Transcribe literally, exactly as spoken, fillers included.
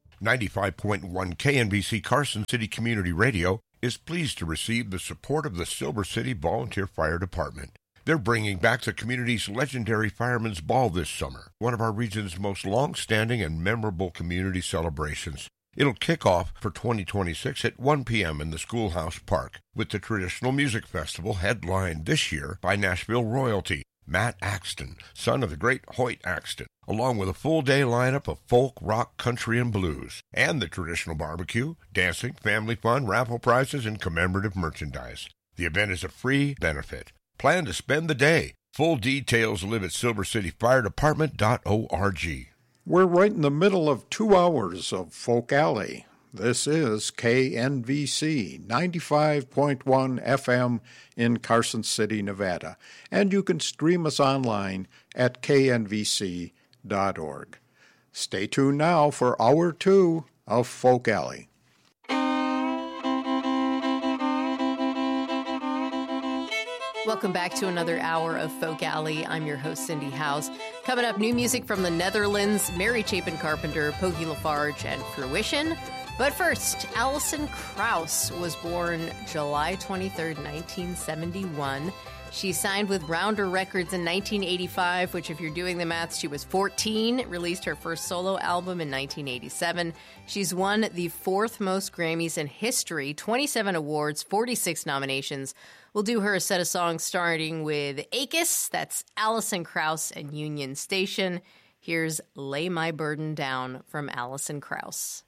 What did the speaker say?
ninety-five point one K N V C Carson City Community Radio is pleased to receive the support of the Silver City Volunteer Fire Department. They're bringing back the community's legendary Fireman's Ball this summer, one of our region's most long-standing and memorable community celebrations. It'll kick off for twenty twenty-six at one p.m. in the Schoolhouse Park, with the traditional music festival headlined this year by Nashville royalty, Matt Axton, son of the great Hoyt Axton, along with a full-day lineup of folk, rock, country, and blues, and the traditional barbecue, dancing, family fun, raffle prizes, and commemorative merchandise. The event is a free benefit. Plan to spend the day. Full details live at silver city fire department dot org. We're right in the middle of two hours of Folk Alley. This is K N V C ninety-five point one F M in Carson City, Nevada, and you can stream us online at K N V C dot org. Stay tuned now for Hour two of Folk Alley. Welcome back to another hour of Folk Alley. I'm your host, Cindy House. Coming up, new music from the Netherlands, Mary Chapin Carpenter, Pokey LaFarge, and Fruition. But first, Alison Krauss was born July twenty-third, nineteen seventy-one. She signed with Rounder Records in nineteen eighty-five, which, if you're doing the math, she was fourteen, released her first solo album in nineteen eighty-seven. She's won the fourth most Grammys in history, twenty-seven awards, forty-six nominations. We'll do her a set of songs starting with Akis, that's Alison Krauss and Union Station. Here's Lay My Burden Down from Alison Krauss.